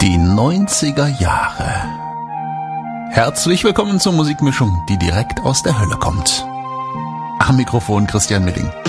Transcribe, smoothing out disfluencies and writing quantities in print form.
Die 90er Jahre. Herzlich willkommen zur Musikmischung, die direkt aus der Hölle kommt. Am Mikrofon Christian Milling.